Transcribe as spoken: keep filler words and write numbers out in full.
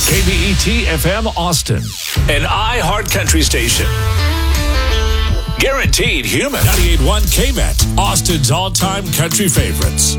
K B E T F M Austin, an iHeart Country station. Guaranteed human. ninety-eight point one K M E T, Austin's all-time country favorites.